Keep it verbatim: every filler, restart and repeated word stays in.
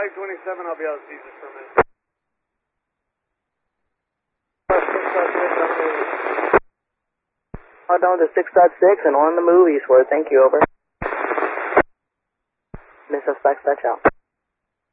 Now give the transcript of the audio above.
five twenty-seven, I'll be out of Caesar for a minute. Oh, down to six dot six and on the move eastward. Thank you, over. Miss suspect, touch out.